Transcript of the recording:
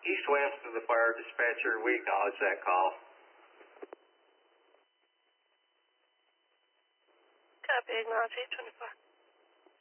East-west of the fire dispatcher, we acknowledge that call. Copy, acknowledge 824.